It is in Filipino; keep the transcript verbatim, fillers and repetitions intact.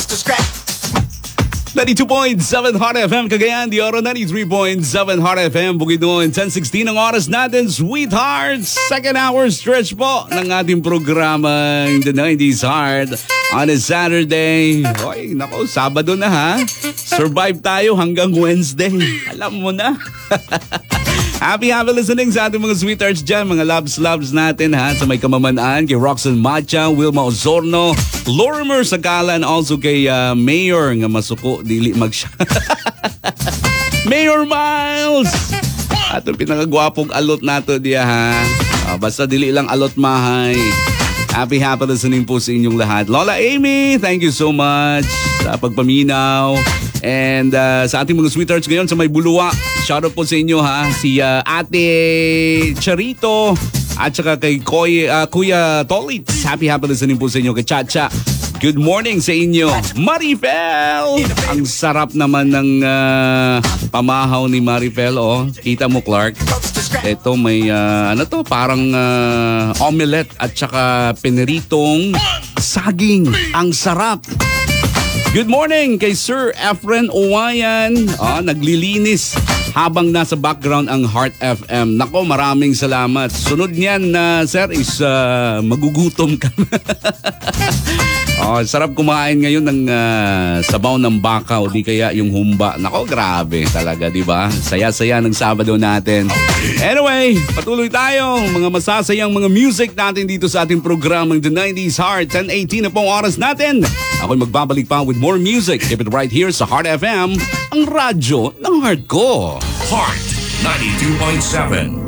ninety-two point seven Hot F M Cagayan, di Oro ninety-three point seven Hot F M Bukidnon. ten sixteen ang oras natin, sweethearts. Second hour stretch po ng ating programang The nineties Heart on a Saturday. Hoy, nako, Sabado na ha. Survive tayo hanggang Wednesday. Alam mo na. Happy, happy listening sa ating mga sweethearts dyan, mga loves-loves natin ha, sa may kamamanaan, kay Roxanne Macha, Wilma Osorno, Lorimer Sagala, and also kay uh, Mayor nga masuko, dili magsya. Mayor Miles! Atong pinakagwapong alot nato diya ha. Uh, basta dili lang alot mahay. Happy, happy listening po sa inyong lahat. Lola Amy, thank you so much sa pagpaminaw. And uh, sa ating mga sweethearts ngayon sa may Bulua, shoutout po sa inyo ha. Si uh, Ate Charito at saka kay Koy, uh, Kuya Tolitz. Happy, happy listening po sa inyo. Kay Chacha, good morning sa inyo. Marifel! Ang sarap naman ng uh, pamahaw ni Marifel. Oh. Kita mo, Clark? Ito may uh, ano to, parang uh, omelette at saka piniritong saging. Ang sarap. Good morning kay Sir Efren Owayan. Ah, naglilinis habang nasa background ang Heart F M. Nako, maraming salamat. Sunod niyan na uh, sir is uh, magugutom ka. Oh, sarap kumain ngayon ng uh, sabaw ng baka o di kaya yung humba. Nako, grabe talaga, di ba? Saya-saya ng Sabado natin. Anyway, patuloy tayo. Mga masasayang mga music natin dito sa ating programang The nineties Heart. ten eighteen na pong oras natin. Ako'y magbabalik pa with more music. Keep it right here sa Heart F M, ang radyo ng heart ko. Heart ninety-two point seven.